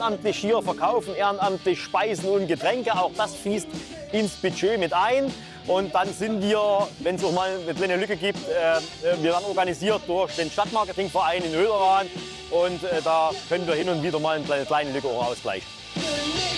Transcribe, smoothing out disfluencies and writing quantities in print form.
ehrenamtlich hier verkaufen, ehrenamtlich Speisen und Getränke. Auch das fließt ins Budget mit ein. Und dann sind wir, wenn es auch mal eine kleine Lücke gibt, wir werden organisiert durch den Stadtmarketingverein in Oederan. Und da können wir hin und wieder mal eine kleine Lücke auch ausgleichen.